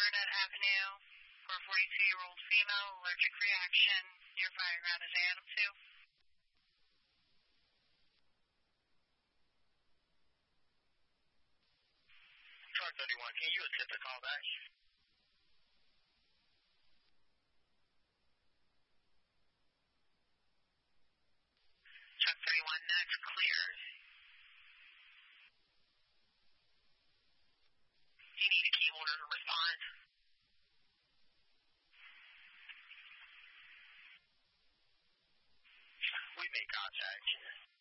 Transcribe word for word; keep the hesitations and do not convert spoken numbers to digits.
Burnett Avenue for a forty-two-year-old female, allergic reaction. Your fire ground is Adam two. Truck thirty-one, can you attempt a call back? Truck thirty-one, next, clear. Do you need a key holder to respond? We made contact.